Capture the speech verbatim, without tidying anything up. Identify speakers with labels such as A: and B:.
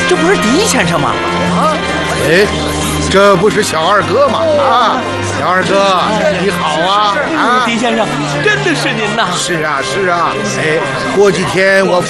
A: 这不是狄先生吗？
B: 啊，哎，这不是小二哥吗？啊，小二哥，你好啊！啊，
A: 狄先生，真的是您呐！
B: 是啊，是啊。哎，过几天我